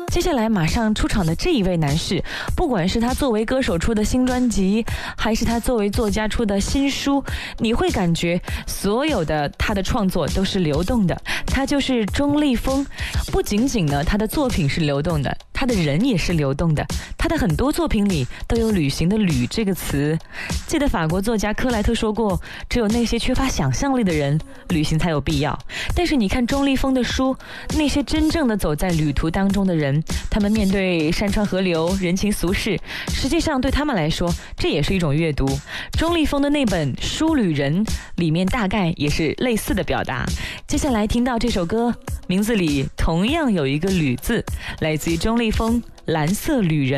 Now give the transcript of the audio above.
接下来马上出场的这一位男士，不管是他作为歌手出的新专辑，还是他作为作家出的新书，你会感觉所有的他的创作都是流动的。他就是钟立风，不仅仅呢他的作品是流动的，他的人也是流动的。他的很多作品里都有旅行的旅这个词。记得法国作家克莱特说过，只有那些缺乏想象力的人旅行才有必要。但是你看钟立风的书，那些真正的走在旅途当中的人，他们面对山川河流人情俗事，实际上对他们来说这也是一种阅读。钟立风的那本《书旅人》里面大概也是类似的表达。接下来听到这首歌，名字里同样有一个旅字，来自于钟立风《蓝色旅人》。